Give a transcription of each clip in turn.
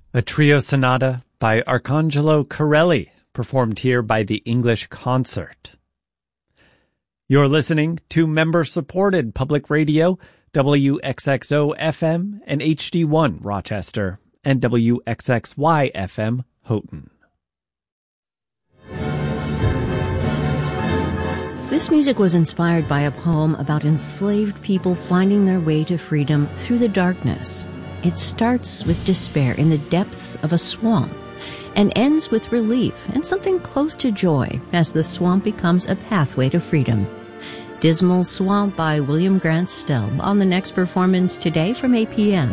A trio sonata by Arcangelo Corelli, performed here by the English Concert. You're listening to member-supported public radio, WXXO-FM and HD1 Rochester, and WXXY-FM Houghton. This music was inspired by a poem about enslaved people finding their way to freedom through the darkness. It starts with despair in the depths of a swamp and ends with relief and something close to joy as the swamp becomes a pathway to freedom. Dismal Swamp by William Grant Still on the next performance today from 8 p.m.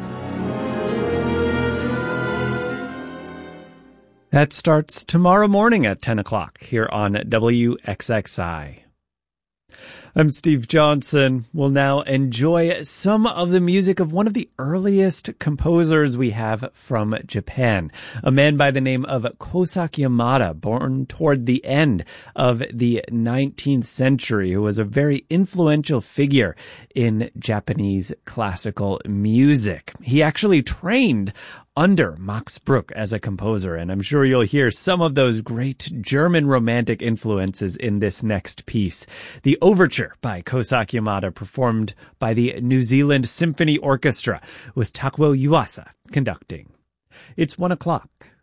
That starts tomorrow morning at 10 o'clock here on WXXI. I'm Steve Johnson. We'll now enjoy some of the music of one of the earliest composers we have from Japan, a man by the name of Kosaki Yamada, born toward the end of the 19th century, who was a very influential figure in Japanese classical music. He actually trained under Max Bruch as a composer, and I'm sure you'll hear some of those great German romantic influences in this next piece. The Overture by Kosaki Yamada, performed by the New Zealand Symphony Orchestra, with Takuo Yuasa conducting. It's 1 o'clock.